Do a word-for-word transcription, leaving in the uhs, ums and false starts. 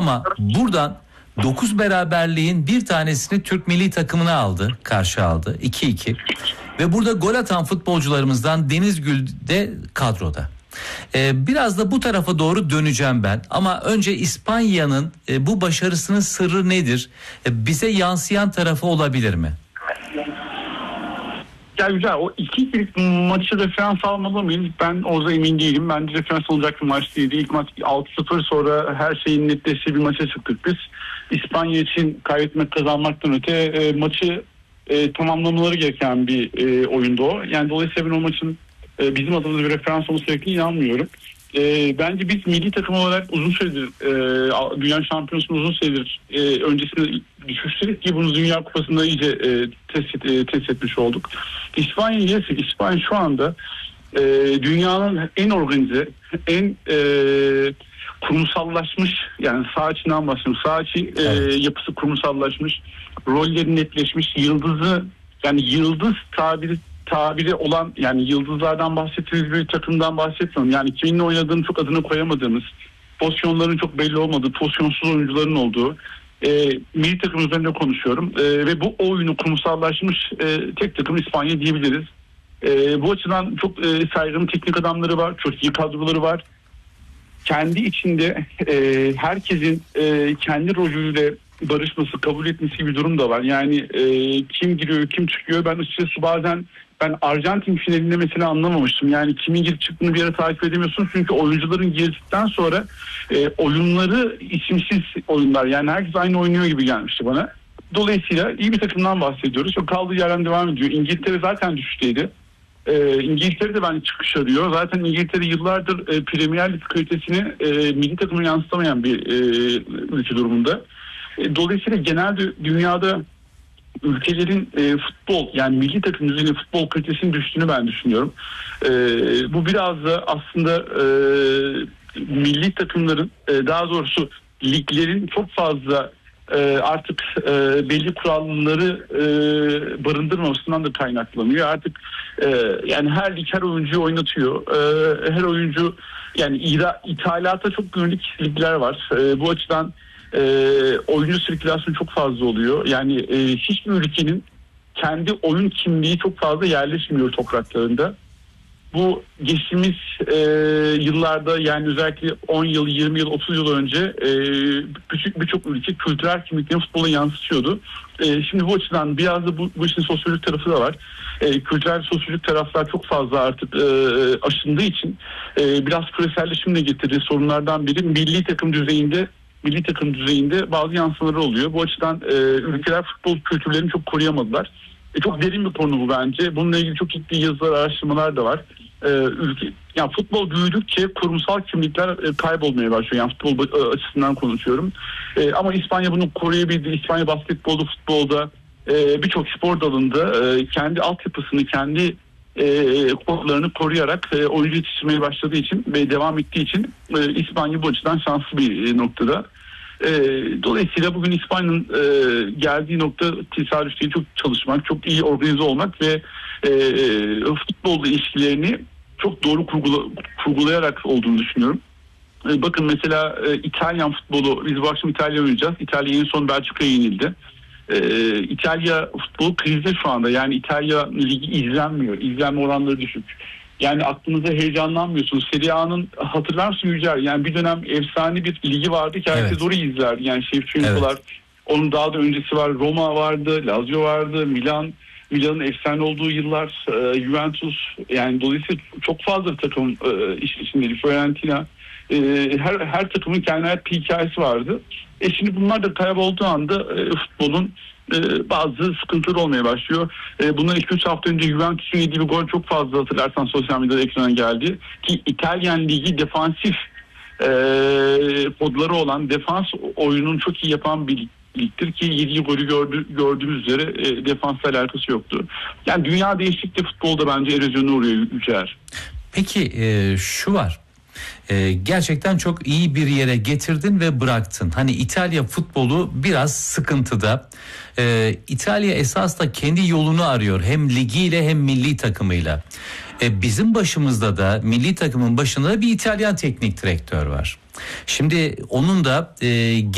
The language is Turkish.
Ama buradan dokuz beraberliğin bir tanesini Türk milli takımına aldı, karşı aldı. iki iki. Ve burada gol atan futbolcularımızdan Deniz Gül de kadroda. Ee, biraz da bu tarafa doğru döneceğim ben. Ama önce İspanya'nın e, bu başarısının sırrı nedir? E, bize yansıyan tarafı olabilir mi? Ya güzel, o iki ilk maçı referans almalı mıyız? Ben orada emin değilim. Bence referans olacak bir maç değildi. İlk maç altı sıfır, sonra her şeyin netleştiği bir maça çıktık biz. İspanya için kaybetmek kazanmaktan öte e, maçı e, tamamlamaları gereken bir e, oyundu o. Yani dolayısıyla ben o maçın e, bizim adımıza bir referans olması gerektiğine inanmıyorum. E, bence biz milli takım olarak uzun süredir e, Dünya Şampiyonası'nı uzun süredir e, öncesinde düşüştük ki bunu Dünya Kupası'nda iyice e, test, e, test etmiş olduk. İspanya'yı yersek, İspanya şu anda e, dünyanın en organize, en e, kurumsallaşmış, yani saha içinden bahsediyorum. Saha içi e, evet. yapısı kurumsallaşmış, rolleri netleşmiş, yıldızı, yani yıldız tabiri tabiri olan, yani yıldızlardan bahsettiğimiz bir takımdan bahsetmiyorum. Yani kiminle oynadığını çok adını koyamadığımız, pozisyonların çok belli olmadığı, pozisyonsuz oyuncuların olduğu e, milli takım üzerinde konuşuyorum. E, ve bu oyunu kurumsallaşmış e, tek takım İspanya diyebiliriz. E, bu açıdan çok e, saygın teknik adamları var, çok iyi kadroları var. Kendi içinde e, herkesin e, kendi rolüyle barışması, kabul etmesi gibi bir durum da var. Yani e, kim giriyor, kim çıkıyor. Ben açıkçası bazen ben Arjantin finalinde mesela anlamamıştım. Yani kimin girip çıktığını bir yere takip edemiyorsun. Çünkü oyuncuların girdikten sonra e, oyunları isimsiz oyunlar. Yani herkes aynı oynuyor gibi gelmişti bana. Dolayısıyla iyi bir takımdan bahsediyoruz. Çok kaldığı yerden devam ediyor. İngiltere zaten düşüşteydi. E, İngiltere de bence çıkış arıyor. Zaten İngiltere yıllardır e, Premier Lig kalitesini e, milli takımına yansıtamayan bir e, ülke durumunda. E, dolayısıyla genelde dünyada ülkelerin e, futbol, yani milli takım düzeyinde futbol kalitesinin düştüğünü ben düşünüyorum. E, bu biraz da aslında e, milli takımların, e, daha doğrusu liglerin çok fazla e, artık e, belli kuralları e, barındırmamasından da kaynaklanıyor. Artık e, yani her lig her oyuncuyu oynatıyor. E, her oyuncu, yani ira, ithalata çok yönelik ligler var. E, bu açıdan E, oyuncu sirkülasyonu çok fazla oluyor. Yani e, hiçbir ülkenin kendi oyun kimliği çok fazla yerleşmiyor topraklarında. Bu geçtiğimiz e, yıllarda, yani özellikle on yıl, yirmi yıl, otuz yıl önce e, küçük birçok ülke kültürel kimliklerini futbola yansıtıyordu. E, şimdi bu açıdan biraz da bu, bu işin sosyolojik tarafı da var. E, kültürel sosyolojik taraflar çok fazla artık e, aşındığı için e, biraz küreselleşimle getirdiği sorunlardan biri milli takım düzeyinde milli takım düzeyinde bazı yansımaları oluyor. Bu açıdan e, ülkeler futbol kültürlerini çok koruyamadılar. E, çok derin bir konu bu bence. Bununla ilgili çok ciddi yazılar, araştırmalar da var. E, ülke, yani futbol büyüdükçe kurumsal kimlikler e, kaybolmaya başlıyor. Yani futbol e, açısından konuşuyorum. E, ama İspanya bunu koruyabildi. İspanya basketbolda, futbolda, e, birçok spor dalında e, kendi altyapısını, kendi e, kodlarını koruyarak e, oyuncu yetiştirmeye başladığı için ve devam ettiği için e, İspanya bu açıdan şanslı bir e, noktada. E, dolayısıyla bugün İspanya'nın e, geldiği nokta tesadüf değil, çok çalışmak, çok iyi organize olmak ve e, futbolla ilişkilerini çok doğru kurgula, kurgulayarak olduğunu düşünüyorum. E, bakın mesela e, İtalyan futbolu, biz bu akşam İtalya oynayacağız. İtalya en son Belçika'ya yenildi. Ee, İtalya futbolu krizde şu anda. Yani İtalya ligi izlenmiyor. İzlenme oranları düşük. Yani aklınıza heyecanlanmıyorsunuz. Serie A'nın, hatırlar mısın Yücel? Yani bir dönem efsane bir ligi vardı ki herkes evet. orayı izlerdi. Yani Şevçenko'lar, evet. onun daha da öncesi var. Roma vardı, Lazio vardı, Milan. Milan'ın efsane olduğu yıllar, e, Juventus. Yani dolayısıyla çok fazla takım e, iş içindeydi. Fiorentina. E, her her takımın kendine bir hikayesi vardı. E şimdi bunlar da kaybolduğu anda e, futbolun e, bazı sıkıntıları olmaya başlıyor. E, bundan iki üç hafta önce Juventus'un yediği bir gol çok fazla, hatırlarsan sosyal medyada ekrana geldi. Ki İtalyan Ligi defansif e, kodları olan, defans oyunun çok iyi yapan bir ligdir ki yediği golü gördü, gördüğümüz üzere e, defansla alakası yoktu. Yani dünya değişiklikte futbolda bence erozyona uğruyor Yücel. Peki e, şu var. Ee, gerçekten çok iyi bir yere getirdin ve bıraktın. Hani İtalya futbolu biraz sıkıntıda. Ee, İtalya esas da kendi yolunu arıyor. Hem ligiyle hem milli takımıyla. Ee, bizim başımızda da, milli takımın başında da bir İtalyan teknik direktör var. Şimdi onun da... E,